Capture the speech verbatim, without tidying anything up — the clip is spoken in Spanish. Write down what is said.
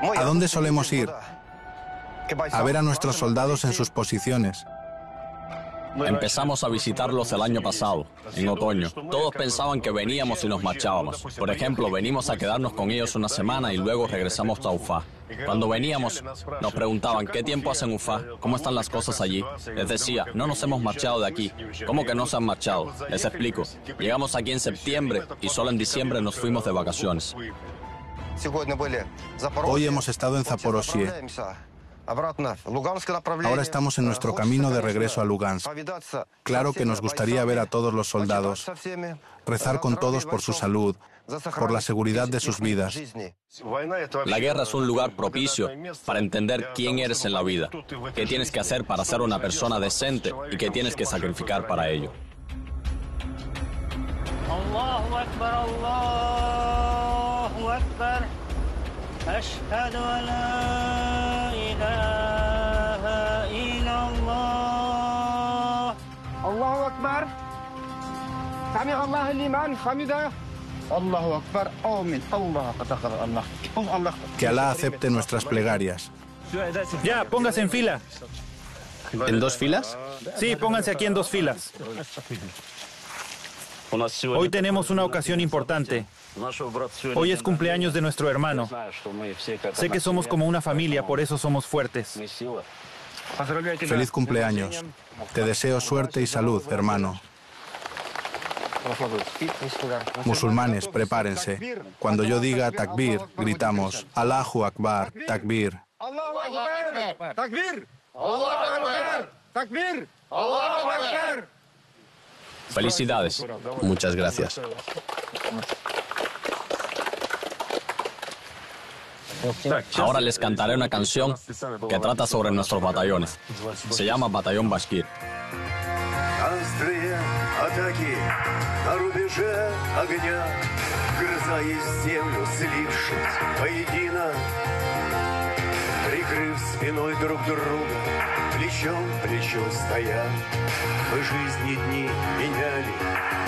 ¿A dónde solemos ir? A ver a nuestros soldados en sus posiciones. Empezamos a visitarlos el año pasado, en otoño. Todos pensaban que veníamos y nos marchábamos. Por ejemplo, venimos a quedarnos con ellos una semana y luego regresamos a Ufá. Cuando veníamos, nos preguntaban, ¿qué tiempo hace en Ufá? ¿Cómo están las cosas allí? Les decía, no nos hemos marchado de aquí. ¿Cómo que no se han marchado? Les explico. Llegamos aquí en septiembre y solo en diciembre nos fuimos de vacaciones. Hoy hemos estado en Zaporozhye. Ahora estamos en nuestro camino de regreso a Lugansk. Claro que nos gustaría ver a todos los soldados, rezar con todos por su salud, por la seguridad de sus vidas. La guerra es un lugar propicio para entender quién eres en la vida, qué tienes que hacer para ser una persona decente y qué tienes que sacrificar para ello. Allahu Akbar, Allahu Akbar. Ashhadu an la ilaha illallah. Allahu Akbar. Sami Allah liman hamidah. Allahu Akbar. Amin. Allah akbar. Allah. Allah. Que Alá acepte nuestras plegarias. Ya, póngase en fila. ¿En dos filas? Sí, pónganse aquí en dos filas. Hoy tenemos una ocasión importante. Hoy es cumpleaños de nuestro hermano. Sé que somos como una familia, por eso somos fuertes. Feliz cumpleaños. Te deseo suerte y salud, hermano. Musulmanes, prepárense. Cuando yo diga takbir, gritamos Allahu Akbar, takbir. Allahu Akbar. Takbir. Allahu Akbar. Takbir. Allahu Akbar. Felicidades. Muchas gracias. Ahora les cantaré una canción que trata sobre nuestros batallones. Se llama Batallón Bashkir. Острые атаки на рубеже огня, вгрызаясь в землю, слившись воедино, прикрыв спиной друг друга, плечом к плечу стоя, мы жизни дни меняли.